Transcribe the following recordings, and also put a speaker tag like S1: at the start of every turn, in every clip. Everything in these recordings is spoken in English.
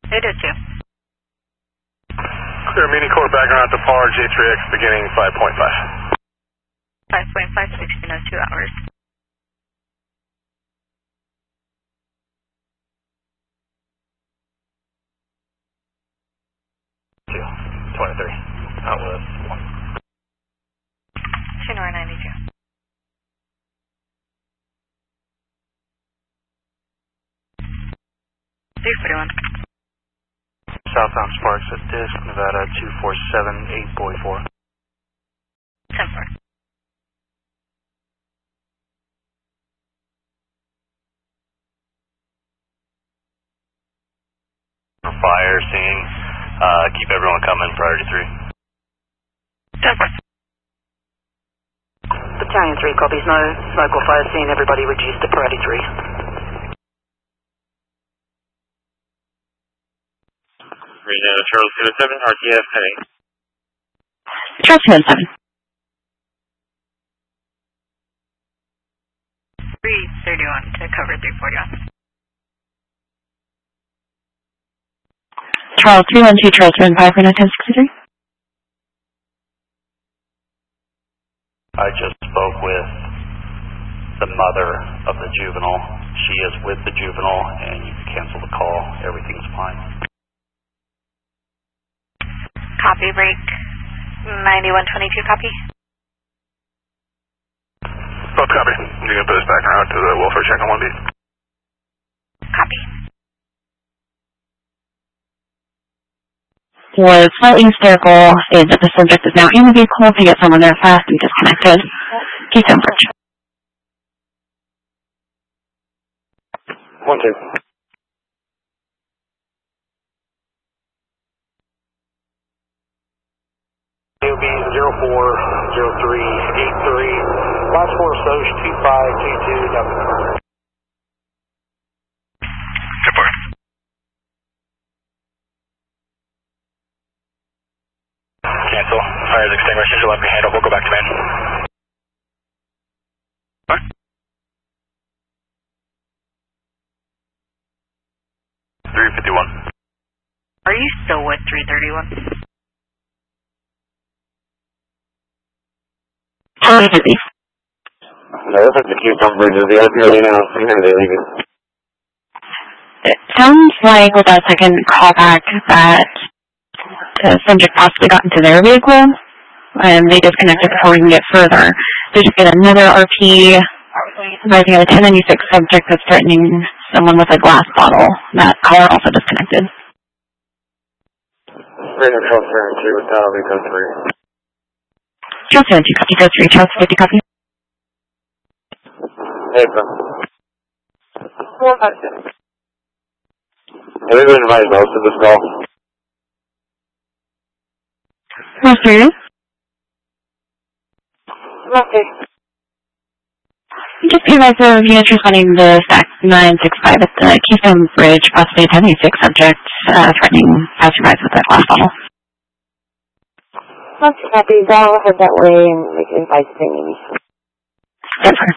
S1: They did too.
S2: Clear meeting court background at the Pollard J3X beginning 5.5.
S1: 5.5, 1602 hours.
S2: Two, 23. Outlet 1.
S1: January 92.
S2: Southbound Sparks at Disc, Nevada 247844.
S1: 10-4.
S2: Fire scene. Keep everyone coming, priority 3.
S1: 10-4.
S3: Battalion 3 copies, no smoke or fire scene, everybody reduced to priority 3.
S2: Charles 207, RTF heading.
S4: Charles 207.
S1: 331 to cover 341.
S4: Charles 312, Charles 75 for 1063.
S2: I just spoke with the mother of the juvenile. She is with the juvenile, and you can cancel the call. Everything's fine.
S1: Copy, break 9122, copy.
S2: Both copy. You can put us back around to the welfare check on 1B.
S1: Copy.
S4: Was slightly hysterical, stated that the subject is now in the vehicle to get someone there fast and disconnected. Keystone Bridge.
S2: 1-2. AOB 040383, last 4 Soch 2522, nothing. Depart. Cancel. Fire's extinguished. You'll let me handle. We'll go back to main. What? .351.
S1: Are you still with 331?
S4: Totally busy.
S2: No, that's the Keystone Bridge. The LPOD now. When are they leaving?
S4: It sounds like with that second callback that the subject possibly got into their vehicle and they disconnected before we can get further. They just get another RP advising of a 1096 subject that's threatening someone with a glass bottle. That caller also disconnected.
S2: Radio Charles 2 with Dial Code 3.
S4: Charles 2 copy, Code 3, Charles 50 copy.
S2: Hey, bro. Have you been invited most of this call?
S4: Most serious?
S3: Okay.
S4: Just be advised of units responding to stack 965 at the Keystone Bridge, possibly a 1086 subject threatening passersby with a glass bottle.
S3: Let's copy, I'll head that way and make it by singing.
S4: Yes, sir.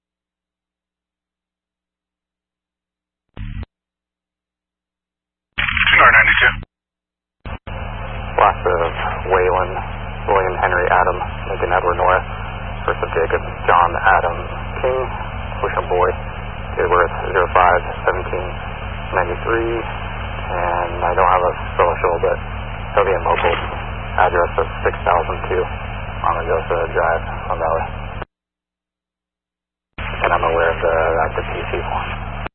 S2: Lots of Waylon, William Henry Adam, Lincoln Edward North, first of Jacob, John Adam King, Busham Boy, Dearworth 05-1793, and I don't have a social, but he'll be a mobile address of 6002 Armagosa Drive, Sun Valley. And I'm aware of the active PC form.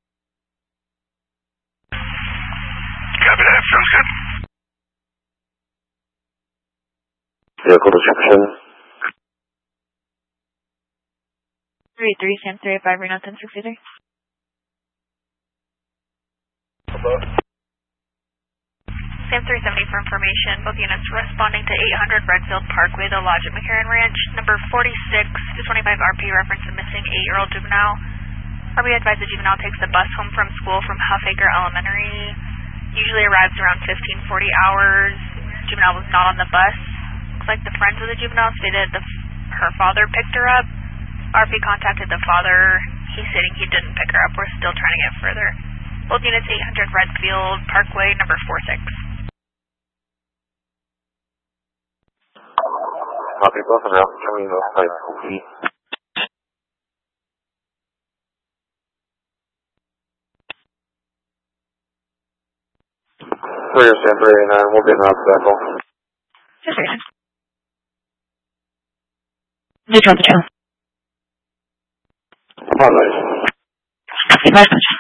S2: Copy that, sounds good. Vehicle description.
S1: 3-3, Sam 385, Reno 1063.
S2: Hello?
S1: Sam 370 for information. Both units responding to 800 Redfield Parkway, the lodge at McCarran Ranch. Number 46 to 25 RP reference a missing 8-year-old juvenile. RP advised the juvenile takes the bus home from school from Huffacre Elementary. Usually arrives around 15-40 hours. Juvenile was not on the bus. Looks like the friends of the juvenile stated her father picked her up. RP contacted the father. He's stating he didn't pick her up. We're still trying to get further Both units 800 Redfield Parkway, number 46.
S5: Copy, both of them. Coming in outside Kofi. We're going to stand for 89. We'll get an obstacle.
S4: Just a second. Visual 2.
S5: Apologize.
S4: Copy, very much.